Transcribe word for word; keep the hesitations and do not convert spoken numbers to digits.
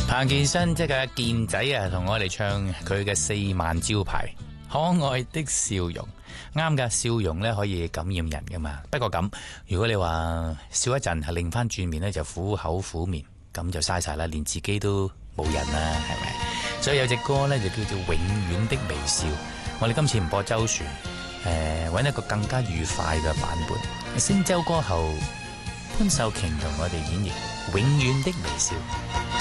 彭健新即係健仔啊，同我哋唱佢嘅四萬招牌，可愛的笑容，啱噶，笑容咧可以感染人噶嘛。不過咁，如果你話笑一陣係擰翻轉面咧，就苦口苦面，咁就嘥晒啦，連自己都冇人啦，係咪？所以有隻歌咧就叫做《永遠的微笑》，我哋今次唔播周旋，誒、呃，搵一個更加愉快嘅版本。星洲歌后潘秀瓊同我哋演繹《永遠的微笑》。